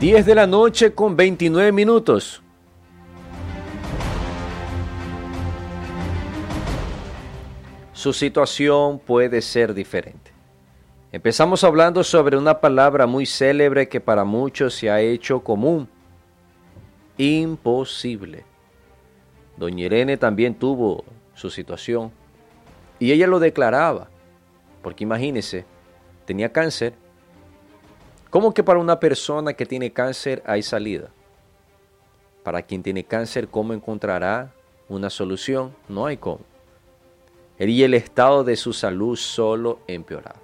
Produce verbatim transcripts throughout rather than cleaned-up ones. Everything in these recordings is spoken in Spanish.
diez de la noche con veintinueve minutos. Su situación puede ser diferente. Empezamos hablando sobre una palabra muy célebre que para muchos se ha hecho común. Imposible. Doña Irene también tuvo su situación y ella lo declaraba, porque imagínese, tenía cáncer. ¿Cómo que para una persona que tiene cáncer hay salida? Para quien tiene cáncer, ¿cómo encontrará una solución? No hay cómo. Y el estado de su salud solo empeoraba.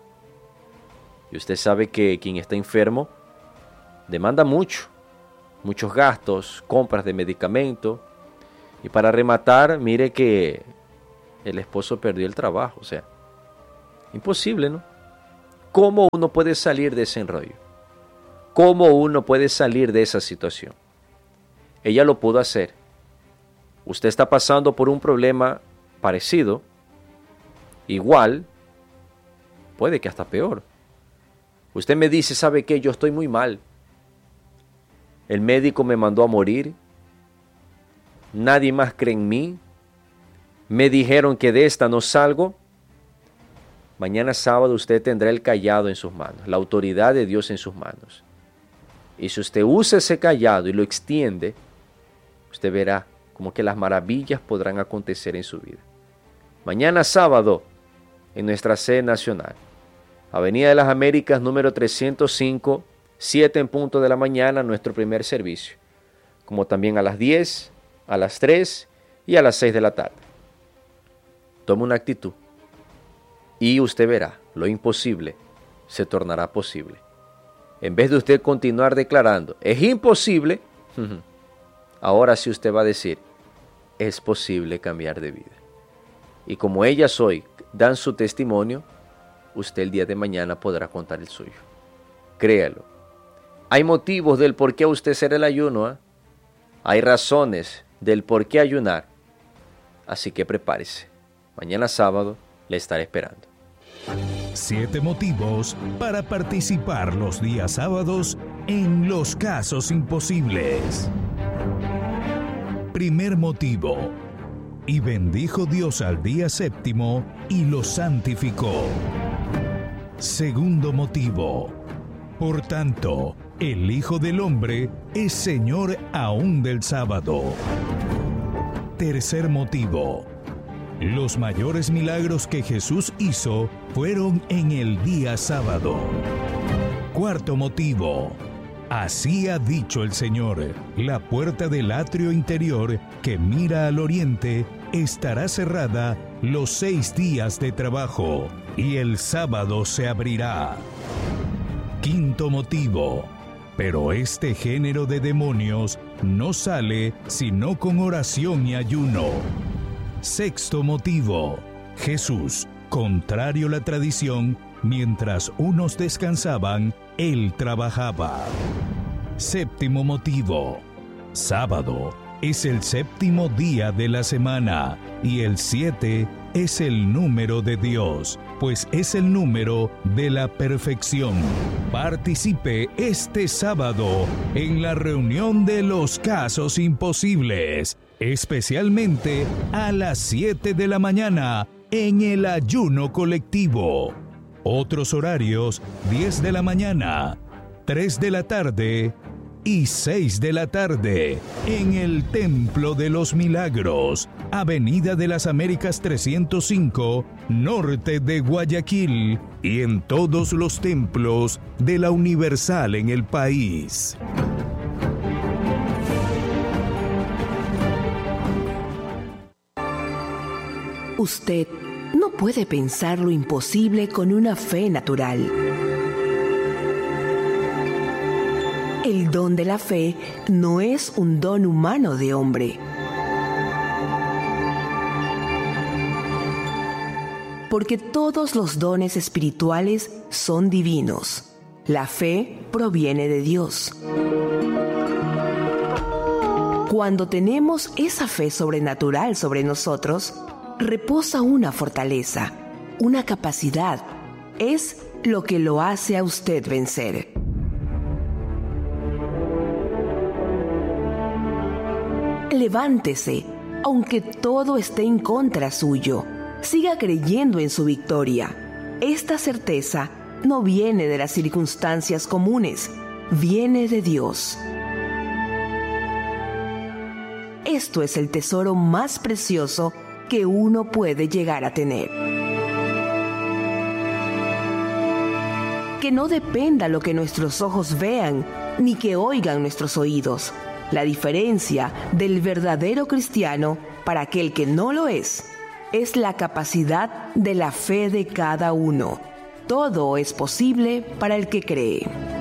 Y usted sabe que quien está enfermo demanda mucho, muchos gastos, compras de medicamentos. Y para rematar, mire que el esposo perdió el trabajo. O sea, imposible, ¿no? ¿Cómo uno puede salir de ese enrollo? ¿Cómo uno puede salir de esa situación? Ella lo pudo hacer. Usted está pasando por un problema parecido, igual, puede que hasta peor. Usted me dice, ¿sabe qué? Yo estoy muy mal. El médico me mandó a morir. Nadie más cree en mí. Me dijeron que de esta no salgo. Mañana sábado usted tendrá el cayado en sus manos, la autoridad de Dios en sus manos. Y si usted usa ese cayado y lo extiende, usted verá como que las maravillas podrán acontecer en su vida. Mañana sábado, en nuestra sede nacional, Avenida de las Américas, número trescientos cinco, siete en punto de la mañana, nuestro primer servicio. Como también a las diez, a las tres y a las seis de la tarde. Tome una actitud y usted verá, lo imposible se tornará posible. En vez de usted continuar declarando, es imposible, ahora sí usted va a decir, es posible cambiar de vida. Y como ellas hoy dan su testimonio, usted el día de mañana podrá contar el suyo. Créalo. Hay motivos del por qué usted hacer el ayuno, ¿eh? Hay razones del por qué ayunar. Así que prepárese. Mañana sábado le estaré esperando. Siete motivos para participar los días sábados en Los Casos Imposibles. Primer motivo. Y bendijo Dios al día séptimo y lo santificó. Segundo motivo. Por tanto, el Hijo del Hombre es Señor aún del sábado. Tercer motivo. Los mayores milagros que Jesús hizo fueron en el día sábado. Cuarto motivo. Así ha dicho el Señor, la puerta del atrio interior que mira al oriente estará cerrada los seis días de trabajo y el sábado se abrirá. Quinto motivo. Pero este género de demonios no sale sino con oración y ayuno. Sexto motivo. Jesús, contrario a la tradición, mientras unos descansaban, él trabajaba. Séptimo motivo. Sábado es el séptimo día de la semana y el siete es el número de Dios, pues es el número de la perfección. Participe este sábado en la reunión de Los Casos Imposibles, especialmente a las siete de la mañana en el ayuno colectivo. Otros horarios, diez de la mañana, tres de la tarde y seis de la tarde en el Templo de los Milagros, Avenida de las Américas trescientos cinco, norte de Guayaquil, y en todos los templos de la Universal en el país. Usted no puede pensar lo imposible con una fe natural. El don de la fe no es un don humano de hombre. Porque todos los dones espirituales son divinos. La fe proviene de Dios. Cuando tenemos esa fe sobrenatural sobre nosotros, reposa una fortaleza, una capacidad. Es lo que lo hace a usted vencer. Levántese, aunque todo esté en contra suyo. Siga creyendo en su victoria. Esta certeza no viene de las circunstancias comunes, viene de Dios. Esto es el tesoro más precioso que uno puede llegar a tener. Que no dependa lo que nuestros ojos vean, ni que oigan nuestros oídos. La diferencia del verdadero cristiano para aquel que no lo es, es la capacidad de la fe de cada uno. Todo es posible para el que cree.